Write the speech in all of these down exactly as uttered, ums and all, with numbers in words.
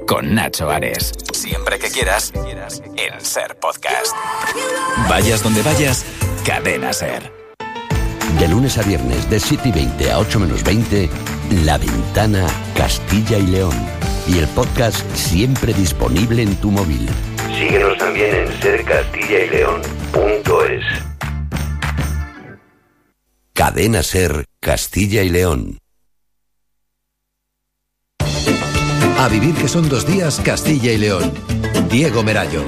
con Nacho Ares. Siempre que quieras, en SER Podcast. Vayas donde vayas, Cadena SER. De lunes a viernes, de siete y veinte a ocho menos veinte, La Ventana Castilla y León. Y el podcast siempre disponible en tu móvil. Síguenos también en ser castilla y león punto es. Cadena SER Castilla y León. A vivir que son dos días, Castilla y León. Diego Merayo.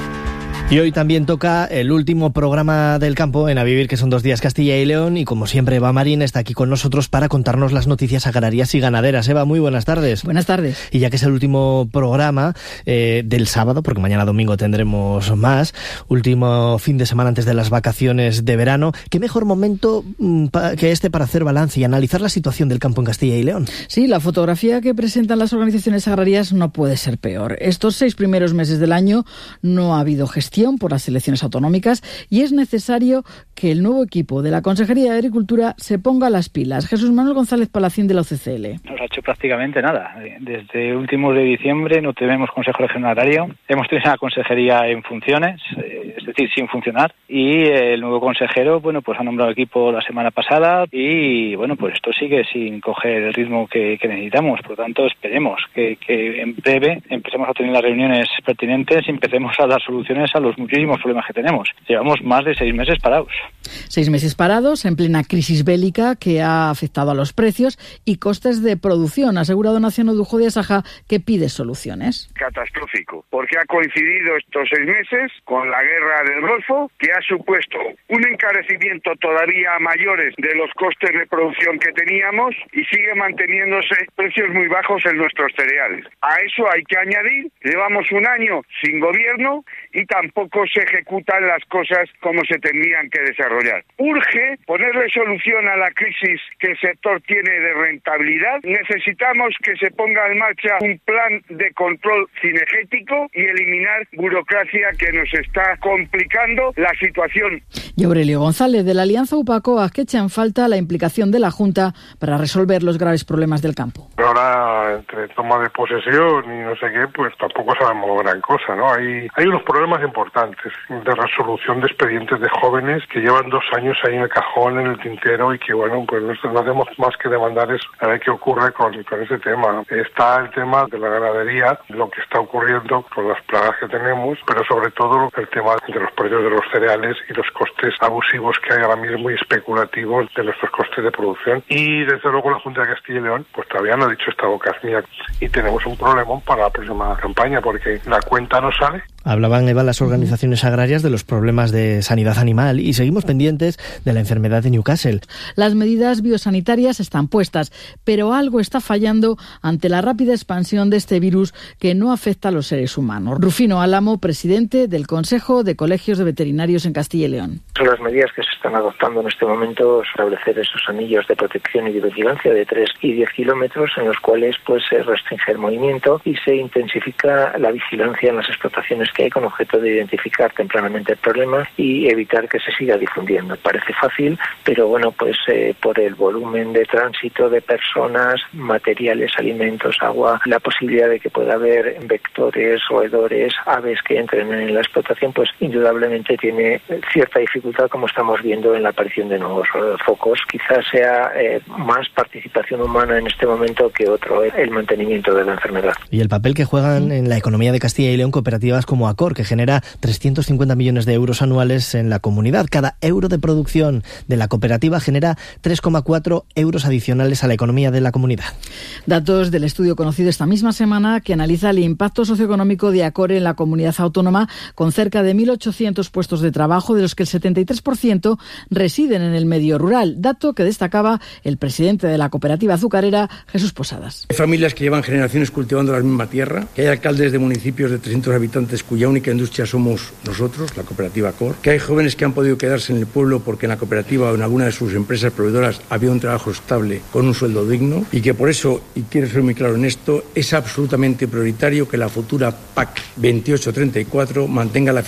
Y hoy también toca el último programa del campo en A Vivir, que son dos días Castilla y León, y como siempre Eva Marín está aquí con nosotros para contarnos las noticias agrarias y ganaderas. Eva, muy buenas tardes. Buenas tardes. Y ya que es el último programa eh, del sábado, porque mañana domingo tendremos más, último fin de semana antes de las vacaciones de verano, ¿qué mejor momento mm, pa, que este para hacer balance y analizar la situación del campo en Castilla y León? Sí, la fotografía que presentan las organizaciones agrarias no puede ser peor. Estos seis primeros meses del año no ha habido gestión por las elecciones autonómicas y es necesario que el nuevo equipo de la Consejería de Agricultura se ponga las pilas. Jesús Manuel González Palacín de la U C C L. No se ha hecho prácticamente nada. Desde últimos de diciembre no tenemos Consejo Regional Agrario. Hemos tenido una consejería en funciones, es decir, sin funcionar. Y el nuevo consejero, bueno, pues ha nombrado equipo la semana pasada y, bueno, pues esto sigue sin coger el ritmo que, que necesitamos. Por lo tanto, esperemos que, que en breve empecemos a tener las reuniones pertinentes y empecemos a dar soluciones a los muchísimos problemas que tenemos. Llevamos más de seis meses parados. Seis meses parados en plena crisis bélica que ha afectado a los precios y costes de producción. Ha asegurado Nación Odujo de Asaja que pide soluciones. Catastrófico, porque ha coincidido estos seis meses con la guerra del Golfo, que ha supuesto un encarecimiento todavía mayores de los costes de producción que teníamos y sigue manteniéndose precios muy bajos en nuestros cereales. A eso hay que añadir, llevamos un año sin gobierno y tampoco se ejecutan las cosas como se tendrían que desarrollar. Urge ponerle solución a la crisis que el sector tiene de rentabilidad. Necesitamos que se ponga en marcha un plan de control cinegético y eliminar burocracia que nos está complicando la situación. Y Aurelio González de la Alianza UPACOAG que echa en falta la implicación de la Junta para resolver los graves problemas del campo. Ahora, entre toma de posesión y no sé qué, pues tampoco sabemos gran cosa, ¿no? Hay, hay unos problemas importantes de resolución de expedientes de jóvenes que llevan dos años ahí en el cajón, en el tintero, y que, bueno, pues no, no hacemos más que demandar eso, a ver qué ocurre con, con ese tema. Está el tema de la ganadería, lo que está ocurriendo con las plagas que tenemos, pero sobre todo el tema de los precios de los cereales y los costes abusivos que hay ahora mismo y especulativos de nuestros costes de producción. Y desde luego la Junta de Castilla y León, pues todavía no ha dicho esta boca es mía, y tenemos un problemón para la próxima campaña porque la cuenta no sale. Hablaban, Eva, las organizaciones agrarias de los problemas de sanidad animal y seguimos pendientes de la enfermedad de Newcastle. Las medidas biosanitarias están puestas, pero algo está fallando ante la rápida expansión de este virus que no afecta a los seres humanos. Rufino Álamo, presidente del Consejo de Colegios de Veterinarios en Castilla y León. Son las medidas que se están adoptando en este momento, establecer esos anillos de protección y de vigilancia de tres y diez kilómetros en los cuales pues se restringe el movimiento y se intensifica la vigilancia en las explotaciones que hay con objeto de identificar tempranamente el problema y evitar que se siga difundiendo. Parece fácil, pero bueno, pues eh, por el volumen de tránsito de personas, materiales, alimentos, agua, la posibilidad de que pueda haber vectores, roedores, aves que entren en la explotación, pues indudablemente tiene cierta dificultad, como estamos viendo en la aparición de nuevos eh, focos. Quizás sea eh, más participación humana en este momento que otro, eh, el mantenimiento de la enfermedad. Y el papel que juegan en la economía de Castilla y León cooperativas como Acor, que genera trescientos cincuenta millones de euros anuales en la comunidad. Cada euro de producción de la cooperativa genera tres coma cuatro euros adicionales a la economía de la comunidad. Datos del estudio conocido esta misma semana que analiza el impacto socioeconómico de Acor en la comunidad autónoma con cerca de mil ochocientos puestos de trabajo, de los que el setenta y tres por ciento residen en el medio rural, dato que destacaba el presidente de la cooperativa azucarera, Jesús Posadas. Hay familias que llevan generaciones cultivando la misma tierra, que hay alcaldes de municipios de trescientos habitantes cuya única industria somos nosotros, la cooperativa Acor, que hay jóvenes que han podido quedarse en el pueblo porque en la cooperativa o en alguna de sus empresas proveedoras había un trabajo estable con un sueldo digno y que por eso, y quiero ser muy claro en esto, es absolutamente prioritario que la futura P A C veintiocho treinta y cuatro mantenga la firmeza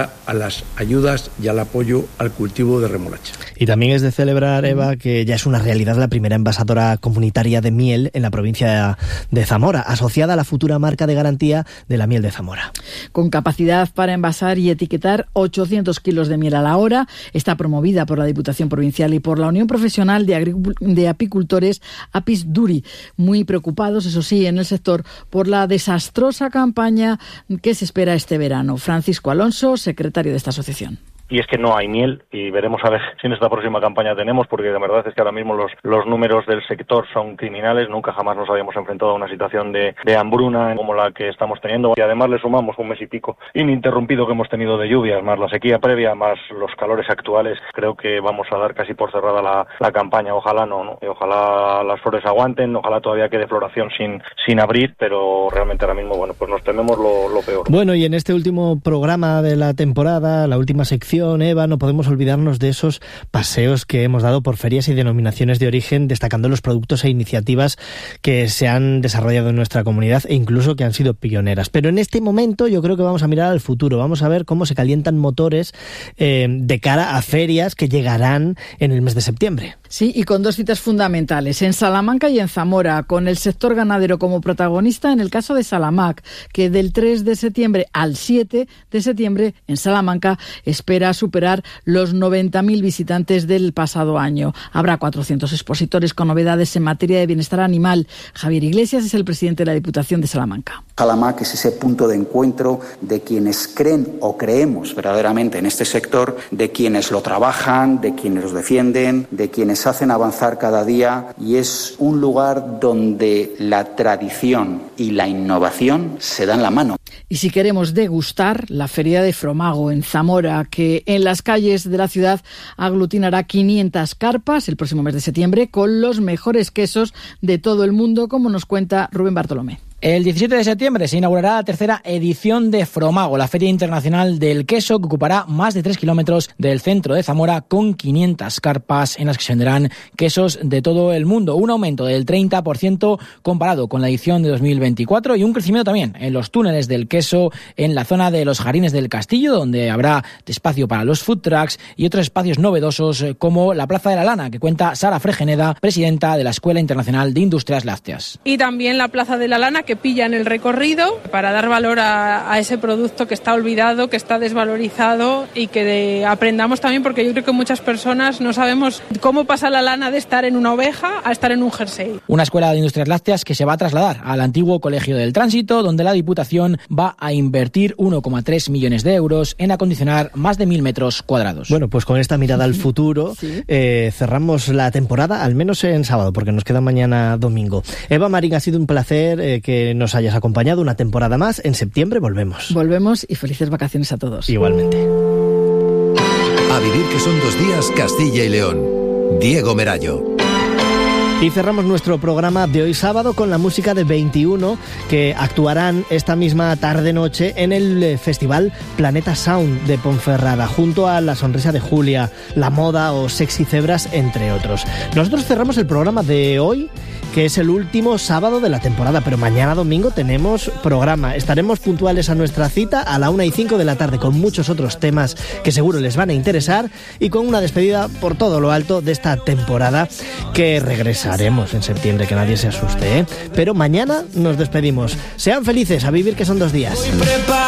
cara a las ayudas y al apoyo al cultivo de remolacha. Y también es de celebrar, Eva, que ya es una realidad la primera envasadora comunitaria de miel en la provincia de Zamora, asociada a la futura marca de garantía de la miel de Zamora. Con capacidad para envasar y etiquetar ochocientos kilos de miel a la hora, está promovida por la Diputación Provincial y por la Unión Profesional de, Agric- de Apicultores Apis Duri, muy preocupados, eso sí, en el sector por la desastrosa campaña que se espera este verano. Francisco Alonso, secretario de esta asociación. Y es que no hay miel, y veremos a ver si en esta próxima campaña tenemos, porque la verdad es que ahora mismo los, los números del sector son criminales. Nunca jamás nos habíamos enfrentado a una situación de, de hambruna como la que estamos teniendo, y además le sumamos un mes y pico ininterrumpido que hemos tenido de lluvias, más la sequía previa, más los calores actuales. Creo que vamos a dar casi por cerrada la, la campaña. Ojalá no, ¿no? Y ojalá las flores aguanten, ojalá todavía quede floración sin, sin abrir, pero realmente ahora mismo, bueno, pues nos tememos lo, lo peor. Bueno, y en este último programa de la temporada, la última sección, Eva, no podemos olvidarnos de esos paseos que hemos dado por ferias y denominaciones de origen, destacando los productos e iniciativas que se han desarrollado en nuestra comunidad e incluso que han sido pioneras. Pero en este momento yo creo que vamos a mirar al futuro, vamos a ver cómo se calientan motores eh, de cara a ferias que llegarán en el mes de septiembre. Sí, y con dos citas fundamentales, en Salamanca y en Zamora, con el sector ganadero como protagonista en el caso de Salamac, que del tres de septiembre al siete de septiembre en Salamanca espera superar los noventa mil visitantes del pasado año. Habrá cuatrocientos expositores con novedades en materia de bienestar animal. Javier Iglesias es el presidente de la Diputación de Salamanca. Salamac es ese punto de encuentro de quienes creen o creemos verdaderamente en este sector, de quienes lo trabajan, de quienes lo defienden, de quienes hacen avanzar cada día, y es un lugar donde la tradición y la innovación se dan la mano. Y si queremos degustar, la Feria de Fromago en Zamora, que en las calles de la ciudad aglutinará quinientas carpas el próximo mes de septiembre con los mejores quesos de todo el mundo, como nos cuenta Rubén Bartolomé. El diecisiete de septiembre se inaugurará la tercera edición de Fromago, la Feria Internacional del Queso, que ocupará más de tres kilómetros del centro de Zamora, con quinientas carpas en las que se venderán quesos de todo el mundo. Un aumento del treinta por ciento comparado con la edición de dos mil veinticuatro, y un crecimiento también en los túneles del queso en la zona de los Jardines del Castillo, donde habrá espacio para los food trucks y otros espacios novedosos como la Plaza de la Lana, que cuenta Sara Fregeneda, presidenta de la Escuela Internacional de Industrias Lácteas. Y también la Plaza de la Lana, que pilla en el recorrido para dar valor a, a ese producto que está olvidado, que está desvalorizado, y que de, aprendamos también, porque yo creo que muchas personas no sabemos cómo pasa la lana de estar en una oveja a estar en un jersey. Una escuela de industrias lácteas que se va a trasladar al antiguo Colegio del Tránsito, donde la Diputación va a invertir uno coma tres millones de euros en acondicionar más de mil metros cuadrados. Bueno, pues con esta mirada al futuro, ¿sí? eh, cerramos la temporada, al menos en sábado, porque nos queda mañana domingo. Eva Marín, ha sido un placer eh, que nos hayas acompañado una temporada más. En septiembre volvemos. Volvemos, y felices vacaciones a todos. Igualmente. A vivir que son dos días, Castilla y León. Diego Merayo. Y cerramos nuestro programa de hoy sábado con la música de veintiuno, que actuarán esta misma tarde-noche en el Festival Planeta Sound de Ponferrada, junto a La Sonrisa de Julia, La Moda o Sexy Cebras, entre otros. Nosotros cerramos el programa de hoy, que es el último sábado de la temporada, pero mañana domingo tenemos programa. Estaremos puntuales a nuestra cita a la una y cinco de la tarde, con muchos otros temas que seguro les van a interesar, y con una despedida por todo lo alto de esta temporada, que regresaremos en septiembre, que nadie se asuste, ¿eh? Pero mañana nos despedimos. Sean felices, a vivir que son dos días.